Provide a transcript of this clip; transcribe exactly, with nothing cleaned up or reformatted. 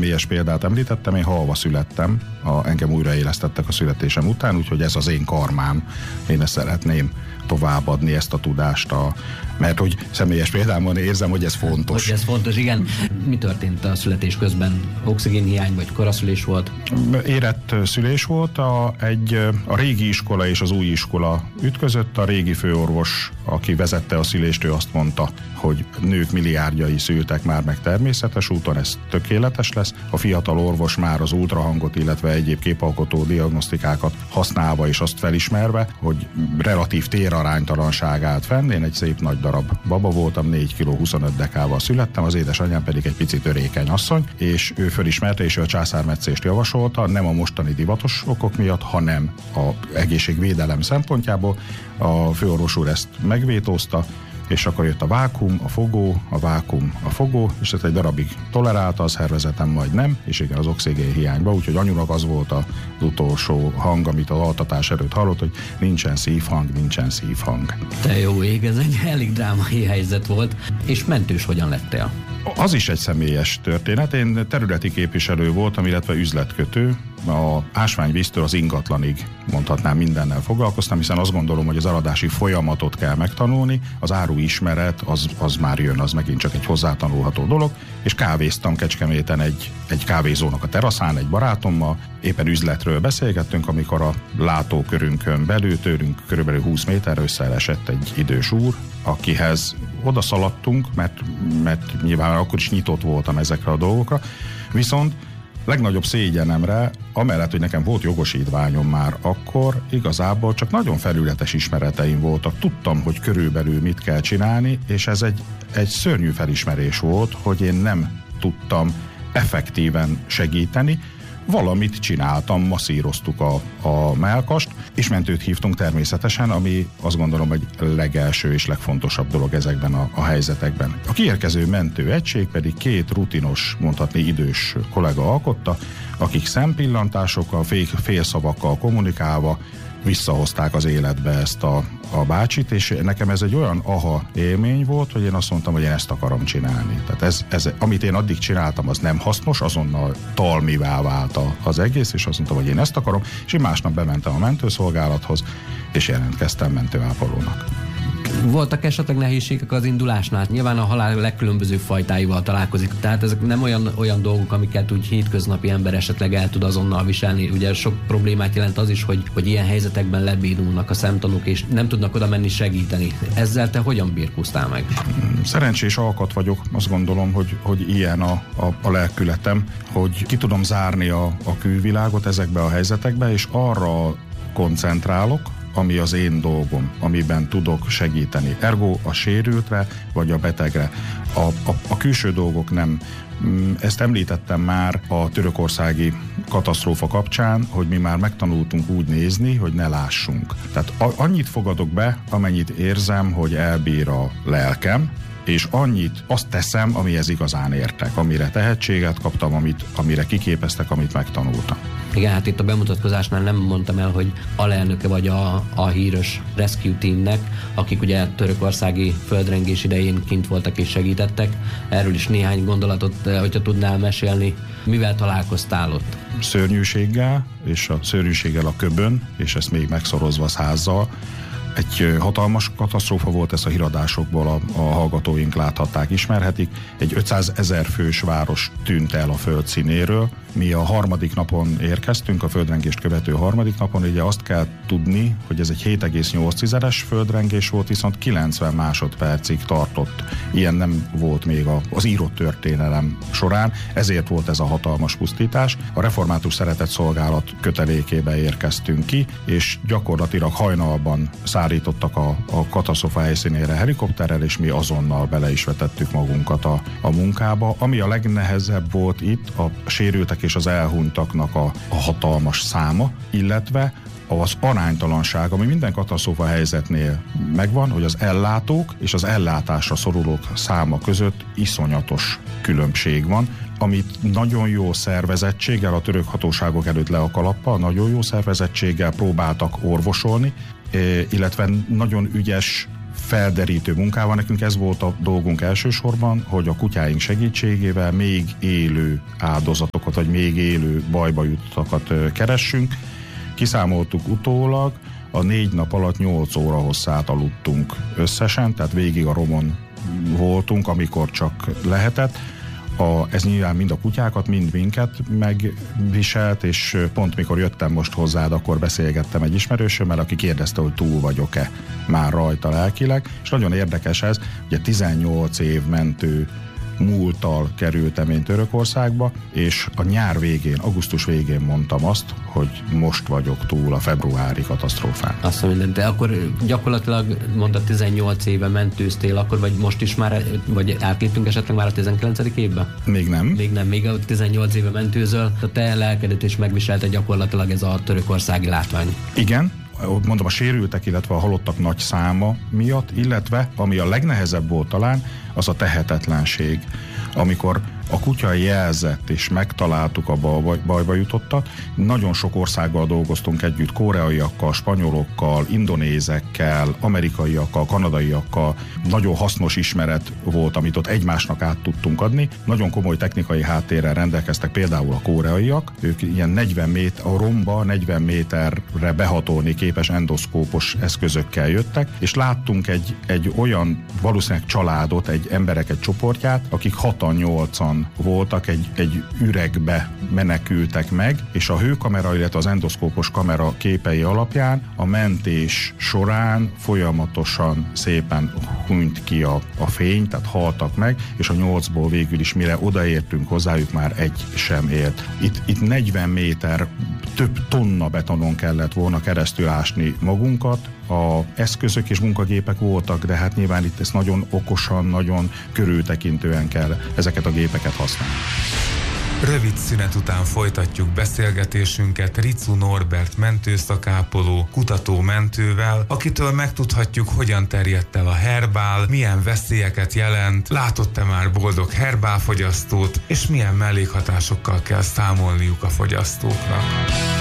személyes példát említettem, én halva születtem, a, engem újraélesztettek a születésem után, úgyhogy ez az én karmám, én ezt szeretném továbbadni, ezt a tudást, a, mert hogy személyes példámon érzem, hogy ez fontos. Hogy ez fontos, igen. Mi történt a születés közben? Oxigénhiány vagy koraszülés volt? Érett szülés volt, a, egy, a régi iskola és az új iskola ütközött, a régi főorvos, aki vezette a szülést, ő azt mondta, hogy nők milliárdjai szültek már meg természetes úton, ez tökéletes lesz. A fiatal orvos már az ultrahangot, illetve egyéb képalkotó diagnosztikákat használva és azt felismerve, hogy relatív téraránytalanság állt fenn. Én egy szép nagy darab baba voltam, négy kiló huszonöt dekával születtem, az édesanyám pedig egy picit törékeny asszony, és ő fölismerte, és ő a császármetszést javasolta, nem a mostani divatos okok miatt, hanem a egészségvédelem szempontjából. A főorvos úr ezt megvétózta, és akkor jött a vákum, a fogó, a vákum, a fogó, és ezt egy darabig tolerálta, a szervezetem majd nem, és igen, az oxigén hiányba, úgyhogy anyunak az volt az utolsó hang, amit az altatás előtt hallott, hogy nincsen szívhang, nincsen szívhang. Te jó ég, ez egy elég drámai helyzet volt, és mentős hogyan lettél? Az is egy személyes történet. Én területi képviselő voltam, illetve üzletkötő. A ásványvíztől az ingatlanig mondhatnám mindennel foglalkoztam, hiszen azt gondolom, hogy az eladási folyamatot kell megtanulni, az áru ismeret, az, az már jön, az megint csak egy hozzátanulható dolog, és kávéztam Kecskeméten egy, egy kávézónak a teraszán egy barátommal, éppen üzletről beszélgettünk, amikor a látókörünkön belül, tőlünk körülbelül húsz méterre összeesett egy idős úr, akihez oda szaladtunk, mert, mert nyilván akkor is nyitott voltam ezekre a dolgokra, viszont legnagyobb szégyenemre, amellett, hogy nekem volt jogosítványom már akkor, igazából csak nagyon felületes ismereteim voltak. Tudtam, hogy körülbelül mit kell csinálni, és ez egy, egy szörnyű felismerés volt, hogy én nem tudtam effektíven segíteni. Valamit csináltam, masszíroztuk a, a mellkast, és mentőt hívtunk természetesen, ami azt gondolom, hogy legelső és legfontosabb dolog ezekben a, a helyzetekben. A kiérkező mentő egység pedig két rutinos, mondhatni idős kollega alkotta, akik szempillantásokkal, fél, félszavakkal kommunikálva visszahozták az életbe ezt a, a bácsit, és nekem ez egy olyan aha élmény volt, hogy én azt mondtam, hogy én ezt akarom csinálni. Tehát ez, ez, amit én addig csináltam, az nem hasznos, azonnal talmivá vált az egész, és azt mondtam, hogy én ezt akarom, és én másnap bementem a mentőszolgálathoz, és jelentkeztem mentőápolónak. Voltak esetleg nehézségek az indulásnál? Nyilván a halál legkülönbözőbb fajtáival találkozik, tehát ezek nem olyan, olyan dolgok, amiket úgy hétköznapi ember esetleg el tud azonnal viselni. Ugye sok problémát jelent az is, hogy, hogy ilyen helyzetekben lebénulnak a szemtanúk, és nem tudnak oda menni segíteni. Ezzel te hogyan birkóztál meg? Szerencsés alkat vagyok, azt gondolom, hogy, hogy ilyen a, a, a lelkületem, hogy ki tudom zárni a, a külvilágot ezekbe a helyzetekbe, és arra koncentrálok, ami az én dolgom, amiben tudok segíteni. Ergo a sérültre, vagy a betegre. A, a, a külső dolgok nem. Ezt említettem már a törökországi katasztrófa kapcsán, hogy mi már megtanultunk úgy nézni, hogy ne lássunk. Tehát a, annyit fogadok be, amennyit érzem, hogy elbír a lelkem, és annyit azt teszem, amihez igazán értek, amire tehetséget kaptam, amit, amire kiképeztek, amit megtanultam. Igen, hát itt a bemutatkozásnál nem mondtam el, hogy alelnöke vagy a, a híres Rescue Teamnek, akik ugye törökországi földrengés idején kint voltak és segítettek. Erről is néhány gondolatot, hogyha tudnál mesélni. Mivel találkoztál ott? Szörnyűséggel, és a szörnyűséggel a köbön, és ezt még megszorozva százzal. Egy hatalmas katasztrófa volt, ezt a híradásokból a, a hallgatóink láthatták, ismerhetik. Egy ötszázezer fős város tűnt el a föld színéről. Mi a harmadik napon érkeztünk, a földrengést követő harmadik napon, ugye azt kell tudni, hogy ez egy hét egész nyolc földrengés volt, viszont kilencven másodpercig tartott. Ilyen nem volt még az írott történelem során, ezért volt ez a hatalmas pusztítás. A Református Szeretetszolgálat kötelékébe érkeztünk ki, és gyakorlatilag hajnalban szárítottak a, a katasztrófa helyszínére helikopterrel, és mi azonnal bele is vetettük magunkat a, a munkába. Ami a legnehezebb volt itt, a sérültek és az elhunytaknak a, a hatalmas száma, illetve az aránytalanság, ami minden katasztrófa helyzetnél megvan, hogy az ellátók és az ellátásra szorulók száma között iszonyatos különbség van, amit nagyon jó szervezettséggel, a török hatóságok előtt le a kalappal, nagyon jó szervezettséggel próbáltak orvosolni, illetve nagyon ügyes felderítő munkával. Nekünk ez volt a dolgunk elsősorban, hogy a kutyáink segítségével még élő áldozatokat, vagy még élő bajba jutottakat keressünk. Kiszámoltuk utólag, a négy nap alatt nyolc óra hosszát aludtunk összesen, tehát végig a romon voltunk, amikor csak lehetett. A, ez nyilván mind a kutyákat, mind minket megviselt, és pont mikor jöttem most hozzád, akkor beszélgettem egy ismerősömmel, aki kérdezte, hogy túl vagyok-e már rajta lelkileg, és nagyon érdekes ez, ugye tizennyolc év mentő múlttal kerültem én Törökországba, és a nyár végén, augusztus végén mondtam azt, hogy most vagyok túl a februári katasztrófán. Azt mondom, de akkor gyakorlatilag mondta tizennyolc éve mentőztél, akkor vagy most is már, vagy átléptünk esetleg már a tizenkilencedik évben? Még nem. Még nem, még a tizennyolc éve mentőzöl, a te lelkedet is megviselte gyakorlatilag ez a törökországi látvány. Igen. Mondom, a sérültek, illetve a halottak nagy száma miatt, illetve ami a legnehezebb volt talán, az a tehetetlenség. Amikor a kutya jelzett, és megtaláltuk a bajba jutottat, nagyon sok országgal dolgoztunk együtt, koreaiakkal, spanyolokkal, indonézekkel, amerikaiakkal, kanadaiakkal. Nagyon hasznos ismeret volt, amit ott egymásnak át tudtunk adni. Nagyon komoly technikai háttérrel rendelkeztek például a koreaiak. Ők ilyen negyven méter, a romba negyven méterre behatolni képes endoszkópos eszközökkel jöttek, és láttunk egy, egy olyan valószínűleg családot, egy emberek egy csoportját, akik hatan-nyolcan voltak, egy, egy üregbe menekültek meg, és a hőkamera, illetve az endoszkópos kamera képei alapján a mentés során folyamatosan szépen hunyt ki a, a fény, tehát haltak meg, és a nyolcból végül is mire odaértünk hozzájuk, már egy sem élt. Itt, itt negyven méter, több tonna betonon kellett volna keresztül ásni magunkat. A eszközök és munkagépek voltak, de hát nyilván itt ezt nagyon okosan, nagyon körültekintően kell ezeket a gépeket használni. Rövid szünet után folytatjuk beszélgetésünket Riczú Norbert mentőszakápoló, kutató-mentővel, akitől megtudhatjuk, hogyan terjedt el a herbál, milyen veszélyeket jelent, látott-e már boldog herbálfogyasztót, és milyen mellékhatásokkal kell számolniuk a fogyasztóknak.